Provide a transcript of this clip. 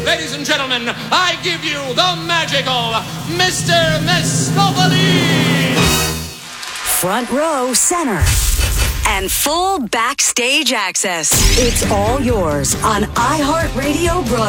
Ladies and gentlemen, I give you the magical Mr. Mistopheles! Front row center. And full backstage access. It's all yours on iHeartRadio Broadway.